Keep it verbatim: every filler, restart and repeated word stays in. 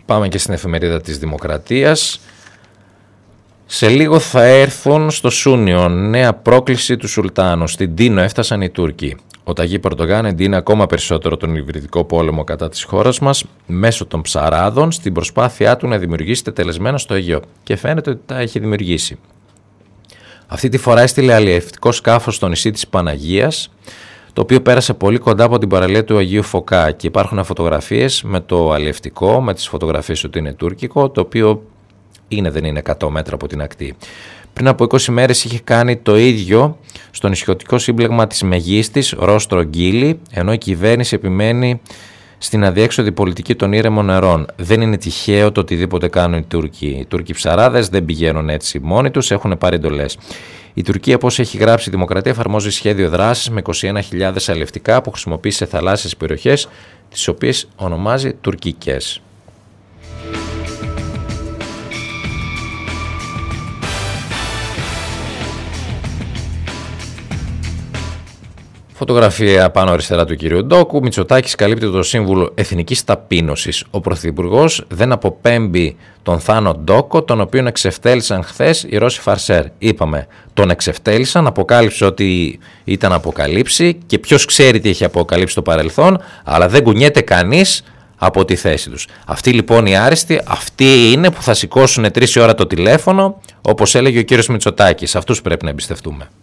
Πάμε και στην εφημερίδα της Δημοκρατίας. Σε λίγο θα έρθουν στο Σούνιο. Νέα πρόκληση του Σουλτάνου. Στην Τίνο έφτασαν οι Τούρκοι. Ο Ταγί Ερντογάν εντείνει ακόμα περισσότερο τον υβριδικό πόλεμο κατά της χώρας μας μέσω των ψαράδων στην προσπάθειά του να δημιουργήσει τετελεσμένα στο Αιγαίο. Και φαίνεται ότι τα έχει δημιουργήσει. Αυτή τη φορά έστειλε αλλιευτικό σκάφος στο νησί της Παναγίας, το οποίο πέρασε πολύ κοντά από την παραλία του Αγίου Φωκά. Και υπάρχουν φωτογραφίες με το αλλιευτικό, με τις φωτογραφίες ότι είναι τουρκικό, το οποίο είναι δεν είναι εκατό μέτρα από την ακτή. Πριν από είκοσι μέρες είχε κάνει το ίδιο στο νησιωτικό σύμπλεγμα της Μεγίστης, Ρόστρο Γκίλη, ενώ η κυβέρνηση επιμένει στην αδιέξοδη πολιτική των ήρεμων νερών. Δεν είναι τυχαίο το οτιδήποτε κάνουν οι Τούρκοι. Οι Τούρκοι ψαράδες δεν πηγαίνουν έτσι μόνοι τους, έχουν πάρει εντολές. Η Τουρκία, όπως έχει γράψει η Δημοκρατία, εφαρμόζει σχέδιο δράσης με είκοσι ένα χιλιάδες αλλιευτικά που χρησιμοποιεί σε θαλάσσιες περιοχές, τις οποίες ονομάζει τουρκικές. Φωτογραφία πάνω αριστερά του κυρίου Ντόκου. Μητσοτάκης καλύπτει το Σύμβουλο Εθνικής Ταπείνωσης. Ο Πρωθυπουργός δεν αποπέμπει τον Θάνο Ντόκο, τον οποίον εξευτέλισαν χθες οι Ρώσοι φαρσέρ. Είπαμε, τον εξευτέλισαν, αποκάλυψε ότι ήταν αποκαλύψει και ποιος ξέρει τι έχει αποκαλύψει στο παρελθόν, αλλά δεν κουνιέται κανείς από τη θέση τους. Αυτοί λοιπόν οι άριστοι, αυτοί είναι που θα σηκώσουν τρεις ώρα το τηλέφωνο, όπως έλεγε ο κύριος Μητσοτάκης. Αυτούς πρέπει να εμπιστευτούμε.